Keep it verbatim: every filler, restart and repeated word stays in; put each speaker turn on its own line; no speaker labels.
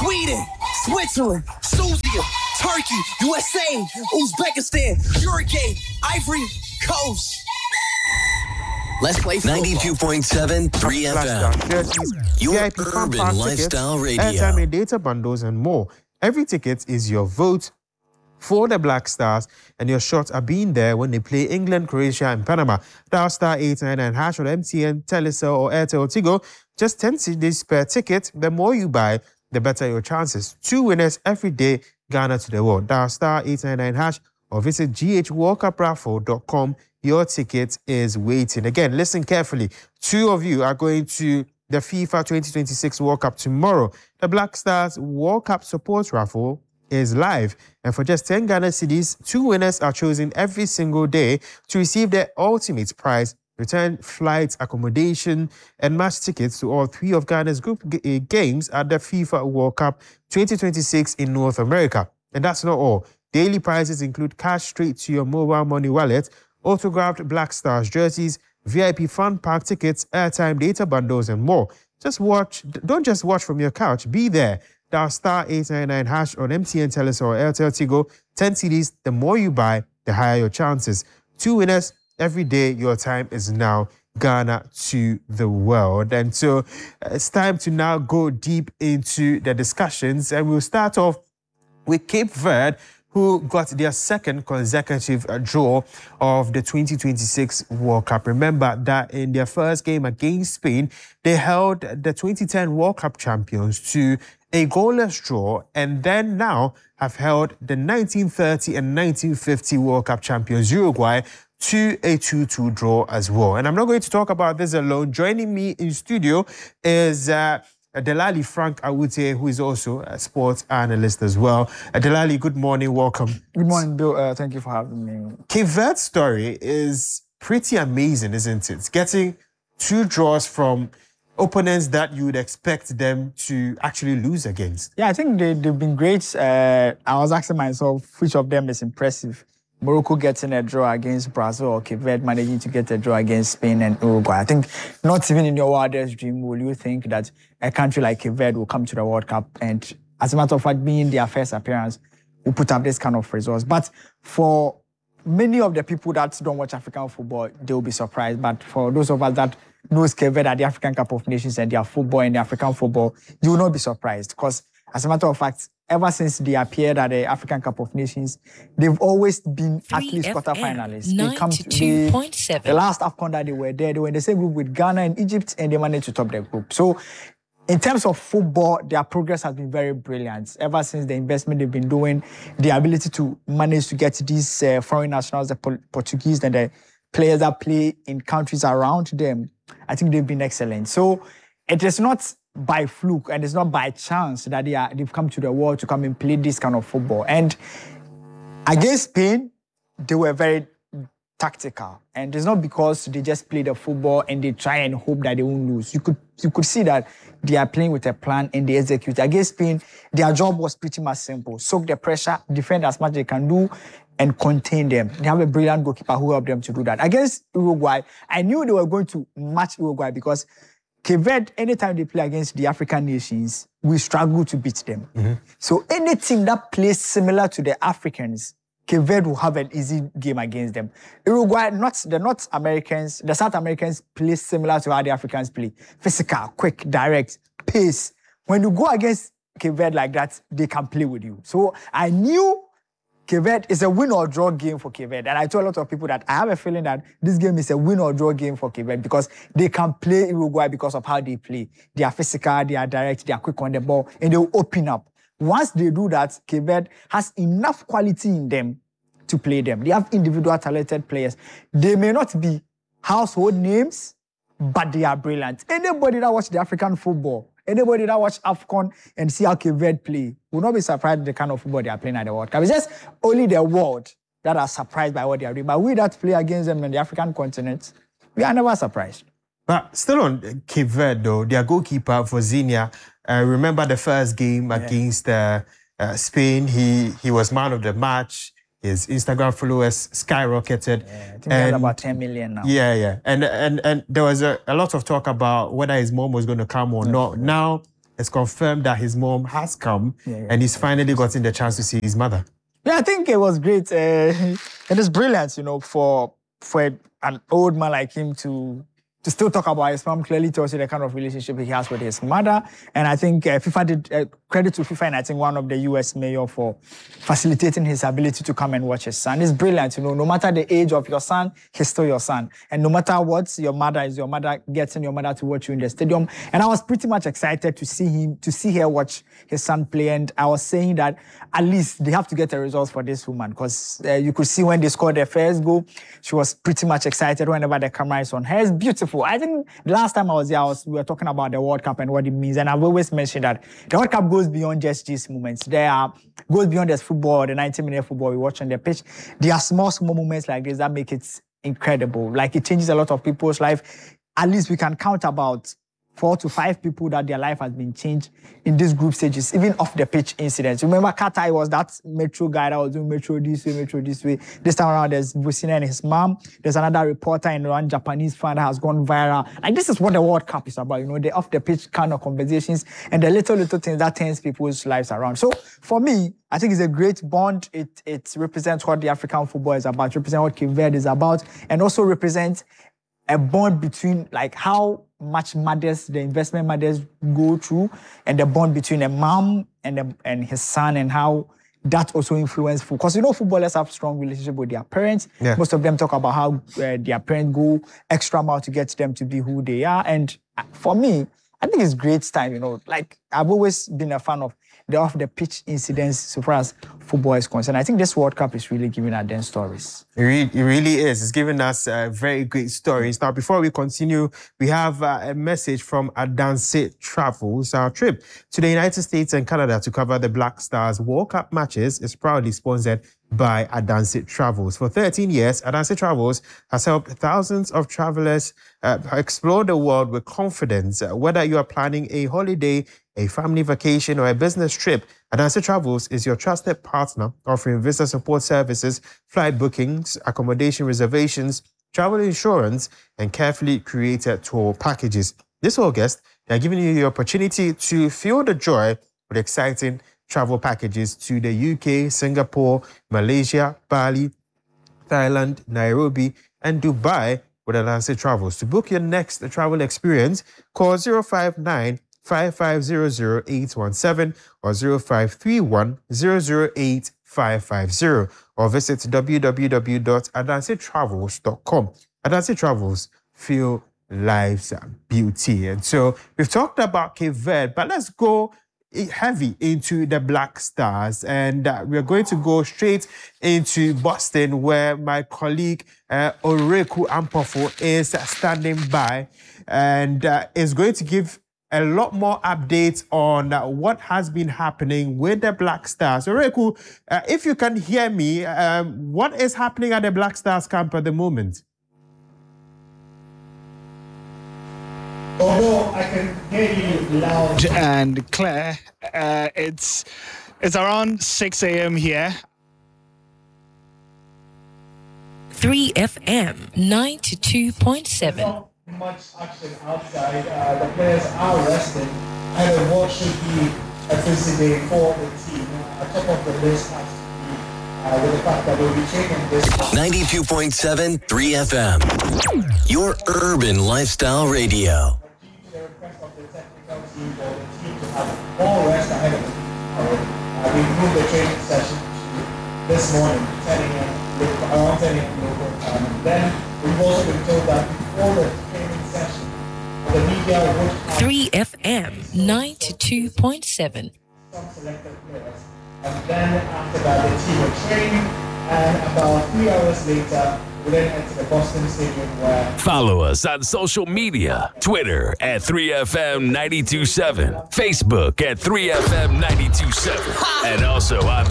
Sweden, Switzerland, Tunisia, Turkey, U S A, Uzbekistan, Uruguay, Ivory Coast. Let's play
ninety-two point seven three F M. Your urban lifestyle radio.
Airtime and data bundles and more. Every ticket is your vote for the Black Stars, and your shots are being there when they play England, Croatia, and Panama. Dial star eight nine nine hash on M T N, Telecel, or Airtel Tigo. Just ten cedis per ticket. The more you buy, the better your chances. Two winners every day, Ghana to the world. Dial star eight nine nine hash or visit g h world cup raffle dot com. Your ticket is waiting. Again, listen carefully. Two of you are going to the FIFA twenty twenty-six World Cup tomorrow. The Black Stars World Cup support raffle is live. And for just ten Ghana cedis, two winners are chosen every single day to receive their ultimate prize: return flights, accommodation, and match tickets to all three of Ghana's group g- games at the FIFA World Cup twenty twenty-six in North America. And that's not all. Daily prizes include cash straight to your mobile money wallet, autographed Black Stars jerseys, V I P fun park tickets, airtime, data bundles, and more. Just watch, don't just watch from your couch, be there. Dial star eight nine nine hash on M T N, Telecel, or Airtel Tigo. ten cedis, the more you buy, the higher your chances. Two winners every day. Your time is now. Ghana to the world. And so uh, it's time to now go deep into the discussions, and we'll start off with Cape Verde, who got their second consecutive uh, draw of the twenty twenty-six World Cup. Remember that in their first game against Spain, they held the twenty ten World Cup champions to a goalless draw, and then now have held the nineteen thirty and nineteen fifty World Cup champions Uruguay to a two two draw as well. And I'm not going to talk about this alone. Joining me in studio is uh, Delali Frank Awute, who is also a sports analyst as well. Uh, Delali, good morning, welcome.
Good morning, Bill. Uh, thank you for having me.
Cape Verde's story is pretty amazing, isn't it? Getting two draws from opponents that you would expect them to actually lose against.
Yeah, I think they, they've been great. Uh, I was asking myself which of them is impressive. Morocco getting a draw against Brazil, or Cape Verde managing to get a draw against Spain and Uruguay. I think not even in your wildest dream will you think that a country like Cape Verde will come to the World Cup and, as a matter of fact, being their first appearance, will put up this kind of results. But for many of the people that don't watch African football, they will be surprised. But for those of us that know Cape Verde at the African Cup of Nations and their football and the African football, you will not be surprised. Because, as a matter of fact, ever since they appeared at the African Cup of Nations, they've always been at least quarterfinalists. They come to the, the last AFCON that they were there, they were in the same group with Ghana and Egypt, and they managed to top the group. So, in terms of football, their progress has been very brilliant. Ever since the investment they've been doing, the ability to manage to get these uh, foreign nationals, the Portuguese and the players that play in countries around them, I think they've been excellent. So, it is not by fluke and it's not by chance that they are, they've come to the world to come and play this kind of football. And against Spain, they were very tactical. And it's not because they just play the football and they try and hope that they won't lose. You could you could see that they are playing with a plan and they execute. Against Spain, their job was pretty much simple. Soak the pressure, defend as much as they can do, and contain them. They have a brilliant goalkeeper who helped them to do that. Against Uruguay, I knew they were going to match Uruguay because Cape Verde, anytime they play against the African nations, we struggle to beat them. Mm-hmm. So any team that plays similar to the Africans, Cape Verde will have an easy game against them. Uruguay, not the North Americans, the South Americans play similar to how the Africans play. Physical, quick, direct, pace. When you go against Cape Verde like that, they can play with you. So I knew Cape Verde is a win or draw game for Cape Verde. And I told a lot of people that I have a feeling that this game is a win or draw game for Cape Verde because they can play Uruguay because of how they play. They are physical, they are direct, they are quick on the ball, and they will open up. Once they do that, Cape Verde has enough quality in them to play them. They have individual talented players. They may not be household names, but they are brilliant. Anybody that watch the African football, anybody that watch AFCON and see how Cape Verde play will not be surprised at the kind of football they are playing at the World Cup. It's just only the world that are surprised by what they are doing. But we that play against them in the African continent, we are never surprised.
But still on Cape Verde, though, their goalkeeper, Vozinha, uh, remember the first game yeah. against uh, uh, Spain, he he was man of the match. His Instagram followers skyrocketed.
Yeah, I think they have about ten million now.
Yeah, yeah. And and and there was a, a lot of talk about whether his mom was going to come or yeah. not. Now, it's confirmed that his mom has come
Yeah, yeah.
and he's finally gotten the chance to see his mother.
Yeah, I think it was great. Uh, it is brilliant, you know, for for an old man like him to to still talk about his mom. Clearly tells you the kind of relationship he has with his mother. And I think uh, FIFA did uh, credit to FIFA and I think one of the U S mayor for facilitating his ability to come and watch his son. It's brilliant, you know, no matter the age of your son, he's still your son. And no matter what, your mother is your mother, getting your mother to watch you in the stadium. And I was pretty much excited to see him, to see her watch his son play. And I was saying that at least they have to get the results for this woman because uh, you could see when they scored their first goal, she was pretty much excited whenever the camera is on her. It's beautiful. I think the last time I was here, I was, we were talking about the World Cup and what it means. And I've always mentioned that the World Cup goes beyond just these moments. There are, goes beyond just football, the ninety minute football we watch on the pitch. There are small, small moments like this that make it incredible. Like it changes a lot of people's life. At least we can count about four to five people that their life has been changed in these group stages, even off the pitch incidents. Remember, Katai was that Metro guy that was doing Metro this way, Metro this way. This time around, there's Busina and his mom. There's another reporter and one Japanese fan that has gone viral. Like, this is what the World Cup is about, you know, the off the pitch kind of conversations and the little, little things that turns people's lives around. So, for me, I think it's a great bond. It, it represents what the African football is about, represents what Cape Verde is about, and also represents a bond between, like, how much mothers, the investment mothers go through, and the bond between a mom and a, and his son, and how that also influences football. Because, you know, footballers have strong relationship with their parents. Yeah. Most of them talk about how uh, their parents go extra mile to get them to be who they are. And for me, I think it's great time, you know. Like, I've always been a fan of the off-the-pitch incidents so far as football is concerned. I think this World Cup is really giving us them stories.
It really, it really is. It's giving us uh, very great stories. Now, before we continue, we have uh, a message from Adanse Travels. Our trip to the United States and Canada to cover the Black Stars World Cup matches is proudly sponsored by Adanse Travels. For thirteen years, Adanse Travels has helped thousands of travelers uh, explore the world with confidence. Uh, whether you are planning a holiday, a family vacation, or a business trip, Adanse Travels is your trusted partner, offering visa support services, flight bookings, accommodation reservations, travel insurance, and carefully created tour packages. This August, they are giving you the opportunity to feel the joy with exciting travel packages to the U K, Singapore, Malaysia, Bali, Thailand, Nairobi, and Dubai with Adanse Travels. To book your next travel experience, call zero five nine, five five zero zero, eight one seven or zero five three one, zero zero eight, five five zero or visit w w w dot adanse travels dot com. Adanse Travels, feel life's beauty. And so we've talked about Cape Verde, but let's go heavy into the Black Stars, and uh, we're going to go straight into Boston, where my colleague uh, Oreku Ampofo is standing by and uh, is going to give a lot more updates on uh, what has been happening with the Black Stars. Oreku, uh, if you can hear me, um, what is happening at the Black Stars camp at the moment?
Although I can hear you loud
and clear, uh, it's it's around six a.m. here.
three F M ninety-two point seven.
Not much action outside. Uh, the players are rested, and what should be a busy day for the team. Uh, top of the list has to be uh, with the fact that they'll be taking this.
ninety-two point seven, three F M. Your urban lifestyle radio.
The request of the technical team for the team to have more rest ahead of the tomorrow. Uh, we moved the training session to this morning, ten a.m. around ten a.m. local time. And then we've also been told that before the training session, the media would have
three F M ninety-two point seven.
some selected players. And then after that, the team will train, and about three hours later, we then enter the Boston Stadium where...
Follow us on social media. Twitter at three F M nine two seven. Facebook at three F M nine two seven. And also on